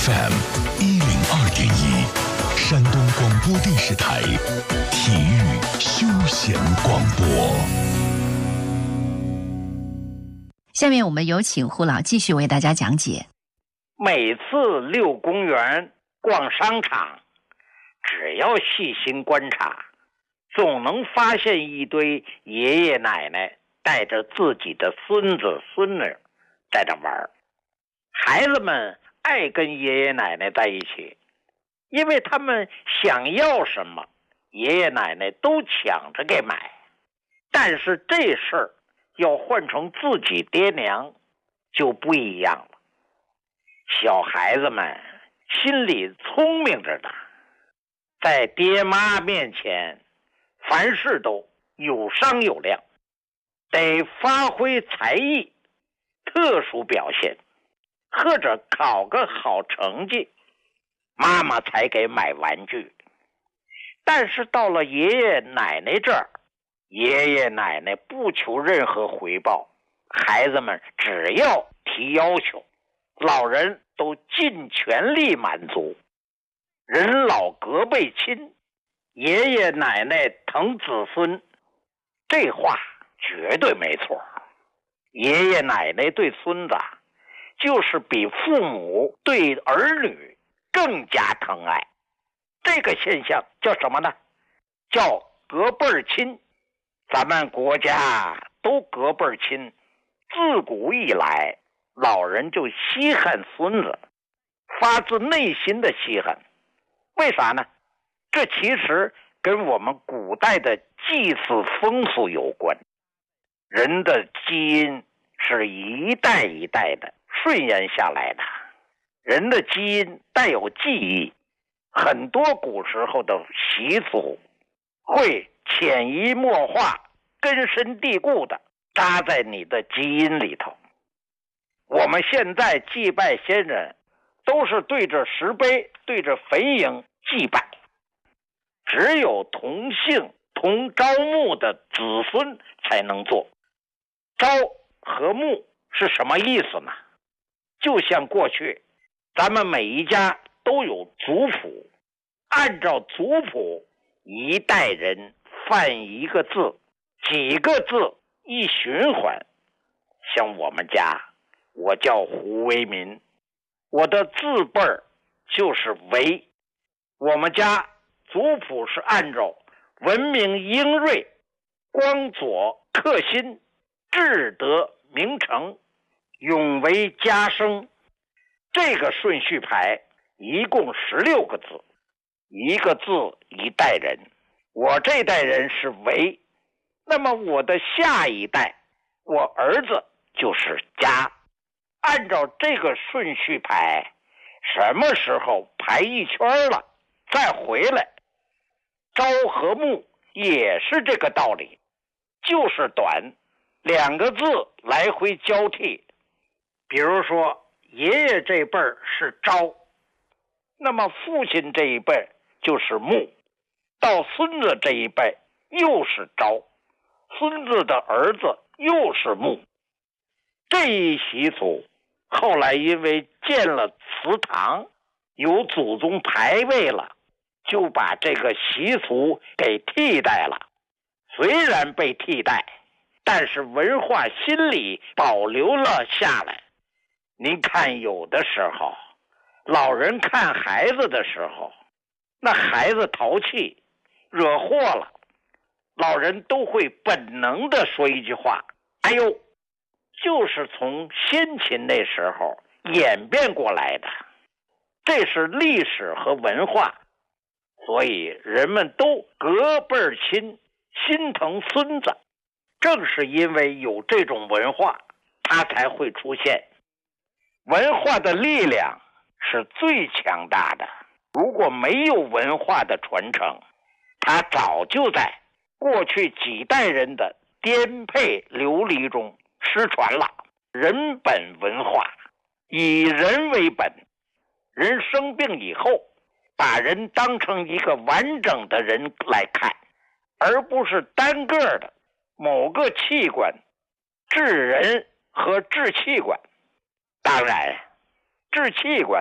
FM102.1，山东广播电视台体育休闲广播。 下面我们有请胡老继续为大家讲解。 每次遛公园、逛商场，只要细心观察，总能发现一堆爷爷奶奶带着自己的孙子孙女在那玩。孩子们爱跟爷爷奶奶在一起，因为他们想要什么，爷爷奶奶都抢着给买。但是这事儿要换成自己爹娘就不一样了。小孩子们心里聪明着呢，在爹妈面前凡事都有商有量，得发挥才艺，特殊表现，或者考个好成绩，妈妈才给买玩具。但是到了爷爷奶奶这儿，爷爷奶奶不求任何回报，孩子们只要提要求，老人都尽全力满足。人老隔辈亲，爷爷奶奶疼子孙，这话绝对没错。爷爷奶奶对孙子就是比父母对儿女更加疼爱。这个现象叫什么呢？叫隔辈儿亲。咱们国家都隔辈儿亲，自古以来老人就稀罕孙子，发自内心的稀罕。为啥呢？这其实跟我们古代的祭祀风俗有关。人的基因是一代一代的顺延下来的，人的基因带有记忆，很多古时候的习俗会潜移默化、根深蒂固的扎在你的基因里头。我们现在祭拜先人都是对着石碑、对着坟茔祭拜，只有同姓同朝暮的子孙才能做。朝和暮是什么意思呢？就像过去咱们每一家都有族谱，按照族谱一代人犯一个字，几个字一循环。像我们家，我叫胡为民，我的字辈儿就是为。我们家族谱是按照文明英锐、光佐克新、智德明成、永为家生，这个顺序排一共16个字，一个字一代人。我这代人是为，那么我的下一代，我儿子就是家。按照这个顺序排，什么时候排一圈了再回来。朝和暮也是这个道理，就是短2个字来回交替。比如说爷爷这辈儿是朝，那么父亲这一辈就是暮，到孙子这一辈又是朝，孙子的儿子又是暮。这一习俗后来因为建了祠堂，有祖宗牌位了，就把这个习俗给替代了。虽然被替代，但是文化心理保留了下来。您看，有的时候老人看孩子的时候，那孩子淘气惹祸了，老人都会本能的说一句话，哎呦，就是从先秦那时候演变过来的，这是历史和文化。所以人们都隔辈儿亲，心疼孙子。正是因为有这种文化，它才会出现。文化的力量是最强大的，如果没有文化的传承，它早就在过去几代人的颠沛流离中失传了。人本文化，以人为本，人生病以后，把人当成一个完整的人来看，而不是单个的某个器官，治人和治器官。当然，治器官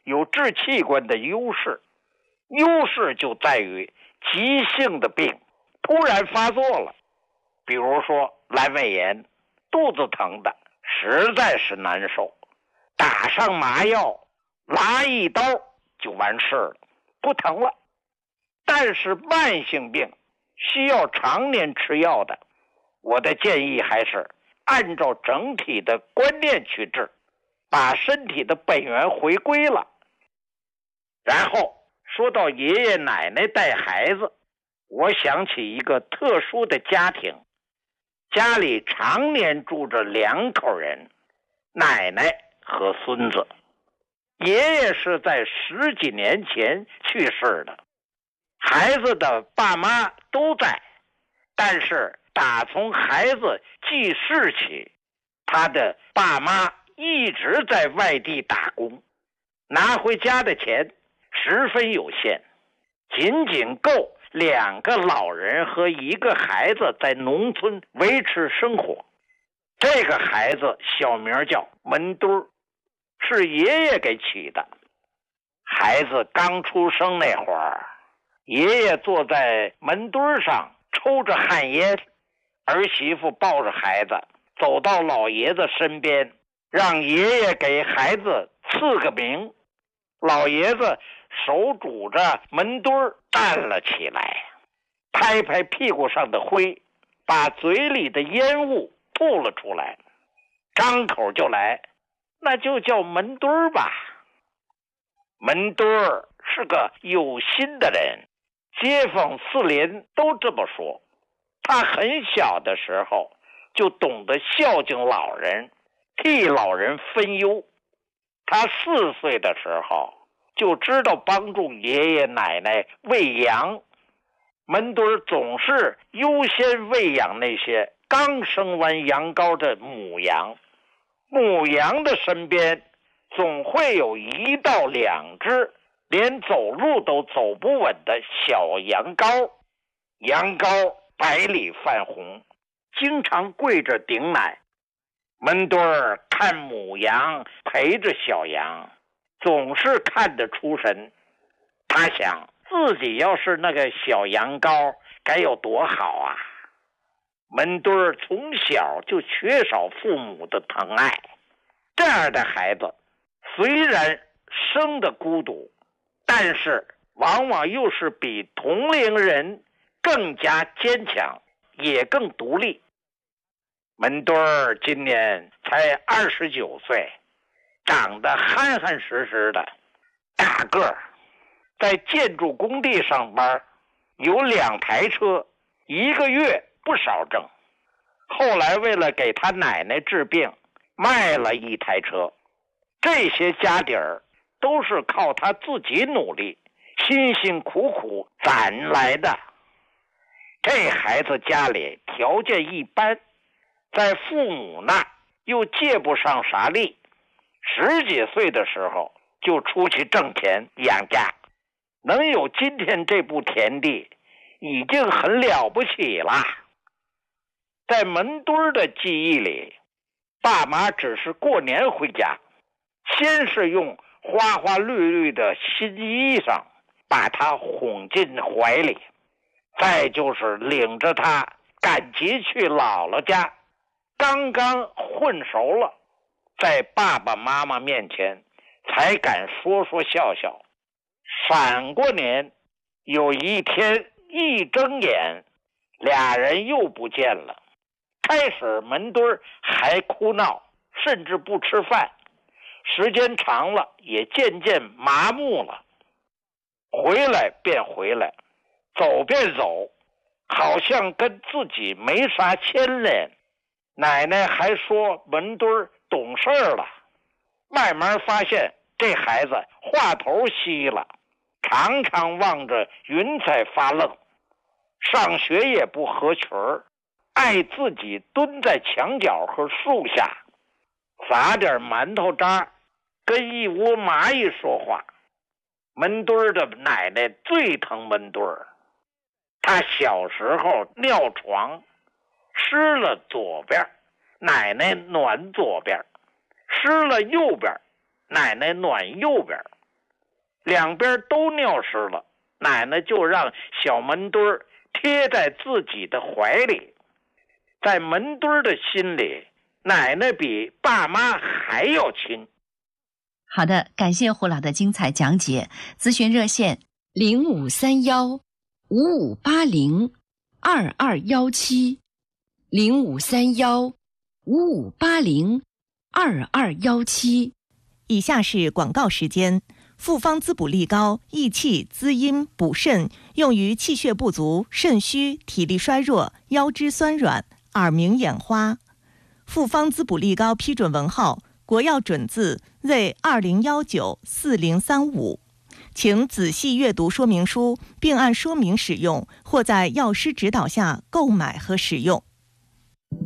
有治器官的优势，优势就在于急性的病突然发作了，比如说阑尾炎，肚子疼的实在是难受，打上麻药，拉一刀就完事了，不疼了。但是慢性病需要常年吃药的，我的建议还是按照整体的观念去治，把身体的本源回归了。然后说到爷爷奶奶带孩子，我想起一个特殊的家庭，家里常年住着2口人，奶奶和孙子。爷爷是在10几年前去世的，孩子的爸妈都在，但是打从孩子记事起，他的爸妈一直在外地打工，拿回家的钱十分有限，仅仅够2个老人和1个孩子在农村维持生活。这个孩子小名叫门墩，是爷爷给起的。孩子刚出生那会儿，爷爷坐在门墩上抽着旱烟，儿媳妇抱着孩子走到老爷子身边，让爷爷给孩子赐个名。老爷子手拄着门墩站了起来，拍拍屁股上的灰，把嘴里的烟雾吐了出来，张口就来，那就叫门墩吧。门墩是个有心的人，街坊四邻都这么说。他很小的时候就懂得孝敬老人，替老人分忧。他4岁的时候就知道帮助爷爷奶奶喂羊。门墩总是优先喂养那些刚生完羊羔的母羊，母羊的身边总会有1到2只连走路都走不稳的小羊羔。羊羔白里泛红，经常跪着顶奶。门墩看母羊陪着小羊，总是看得出神。他想自己要是那个小羊羔该有多好啊。门墩从小就缺少父母的疼爱，这样的孩子虽然生得孤独，但是往往又是比同龄人更加坚强，也更独立。门墩今年才29岁，长得憨憨实实的，大个儿，在建筑工地上班，有2台车，1个月不少挣。后来为了给他奶奶治病，卖了1台车。这些家底儿都是靠他自己努力，辛辛苦苦攒来的。这孩子家里条件一般，在父母那又借不上啥力，10几岁的时候就出去挣钱养家，能有今天这步田地已经很了不起了。在门墩的记忆里，爸妈只是过年回家，先是用花花绿绿的新衣裳把他哄进怀里，再就是领着他赶集去姥姥家，刚刚混熟了，在爸爸妈妈面前才敢说说笑笑。闪过年，有一天一睁眼，2人又不见了。开始门墩还哭闹，甚至不吃饭，时间长了也渐渐麻木了。回来便回来，走便走，好像跟自己没啥牵连。奶奶还说门墩懂事了。慢慢发现这孩子话头稀了，常常望着云彩发愣，上学也不合群儿，爱自己蹲在墙角和树下，撒点馒头渣，跟一窝蚂蚁说话。门墩的奶奶最疼门墩，他小时候尿床，湿了左边，奶奶暖左边，湿了右边，奶奶暖右边。 两边都尿湿了，奶奶就让小门墩儿贴在自己的怀里。在门墩儿的心里，奶奶比爸妈还要亲。 好的，感谢胡老的精彩讲解。咨询热线 0531-5580-2217，0531-5580-2217。以下是广告时间。复方滋补力高，益气滋阴补肾，用于气血不足、肾虚、体力衰弱、腰肢酸软、耳鸣眼花。复方滋补力高批准文号国药准字Z20194035，请仔细阅读说明书，并按说明使用，或在药师指导下购买和使用。